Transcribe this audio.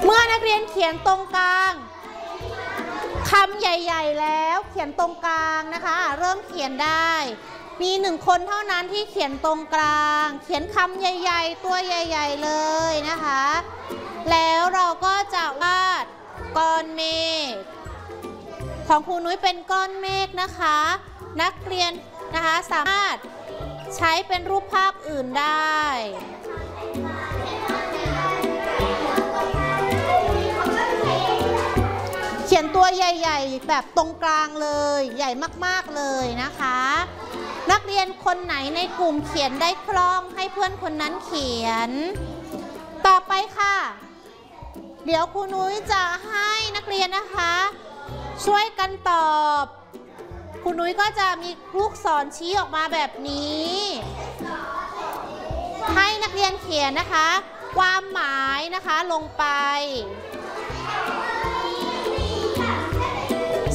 เมื่อนักเรียนเขียนตรงกลางคำใหญ่ๆแล้วเขียนตรงกลางนะคะเริ่มเขียนได้มี1 คนเท่านั้นที่เขียนตรงกลางเขียนคำใหญ่ๆตัวใหญ่ๆเลยนะคะแล้วเราก็จะวาดก้อนเมฆของครูนุ้ยเป็นก้อนเมฆนะคะนักเรียนนะคะสามารถใช้เป็นรูปภาพอื่นได้เขียนตัวใหญ่ๆแบบตรงกลางเลยใหญ่มากๆเลยนะคะนักเรียนคนไหนในกลุ่มเขียนได้คล่องให้เพื่อนคนนั้นเขียนต่อไปค่ะเดี๋ยวครูนุ้ยจะให้นักเรียนนะคะช่วยกันตอบครูนุ้ยก็จะมีลูกศรชี้ออกมาแบบนี้ให้นักเรียนเขียนนะคะความหมายนะคะลงไป